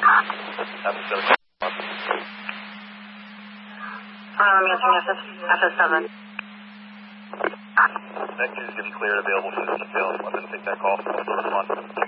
I'm answering FS7. Next is getting cleared, available for the details. I'll then take that call. Also respond.